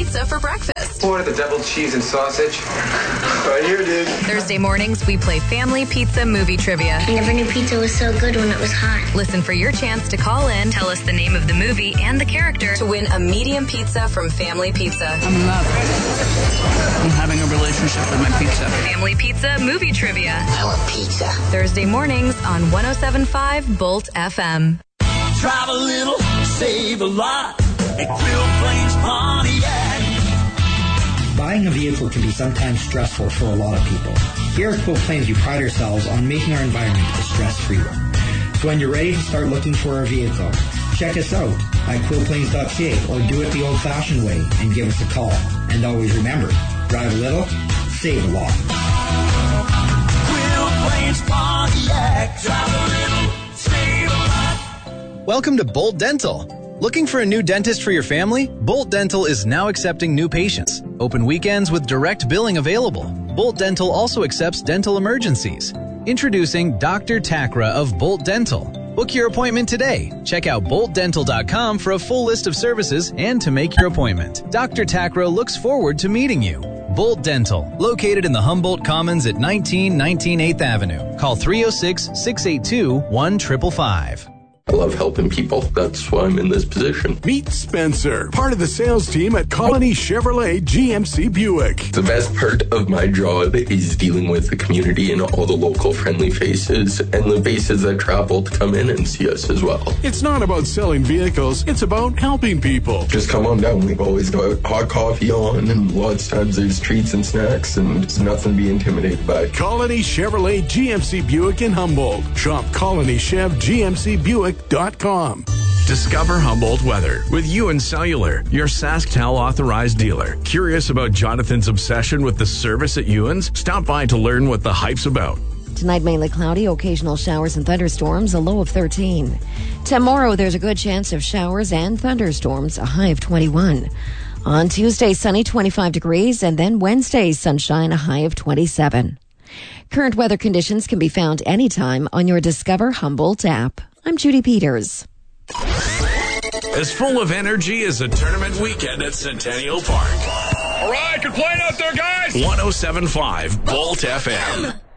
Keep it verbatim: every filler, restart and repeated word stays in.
pizza for breakfast. Order the double cheese and sausage. Right here, dude. Thursday mornings, we play Family Pizza Movie Trivia. I never knew pizza was so good when it was hot. Listen for your chance to call in, tell us the name of the movie and the character to win a medium pizza from Family Pizza. I'm in love. I'm having a relationship with my pizza. Family Pizza Movie Trivia. I want pizza. Thursday mornings on one oh seven point five Bolt F M. Drive a little, save a lot. At Quill Plains Pontiac. Buying a vehicle can be sometimes stressful for a lot of people. Here at Quill Plains, we pride ourselves on making our environment a stress-free one. So when you're ready to start looking for a vehicle, check us out at quill plains dot c a or do it the old-fashioned way and give us a call. And always remember, drive a little, save a lot. Quill Plains Pontiac. Drive a little, save a lot. Welcome to Bolt Dental. Looking for a new dentist for your family? Bolt Dental is now accepting new patients. Open weekends with direct billing available. Bolt Dental also accepts dental emergencies. Introducing Doctor Takra of Bolt Dental. Book your appointment today. Check out bolt dental dot com for a full list of services and to make your appointment. Doctor Takra looks forward to meeting you. Bolt Dental, located in the Humboldt Commons at nineteen nineteen eighth Avenue. Call three oh six, six eight two, one five five five. I love helping people. That's why I'm in this position. Meet Spencer, part of the sales team at Colony Chevrolet G M C Buick. The best part of my job is dealing with the community and all the local friendly faces and the faces that travel to come in and see us as well. It's not about selling vehicles, it's about helping people. Just come on down. We've always got hot coffee on, and lots of times there's treats and snacks, and there's nothing to be intimidated by. Colony Chevrolet G M C Buick in Humboldt. Shop Colony Chev G M C Buick. Dot com. Discover Humboldt weather with Ewan Cellular, your SaskTel authorized dealer. Curious about Jonathan's obsession with the service at Ewan's? Stop by to learn what the hype's about. Tonight, mainly cloudy, occasional showers and thunderstorms, a low of thirteen. Tomorrow, there's a good chance of showers and thunderstorms, a high of twenty-one. On Tuesday, sunny, twenty-five degrees, and then Wednesday, sunshine, a high of twenty-seven. Current weather conditions can be found anytime on your Discover Humboldt app. I'm Judy Peters. As full of energy as a tournament weekend at Centennial Park. All right, good playing out there, guys. one oh seven point five Bolt F M.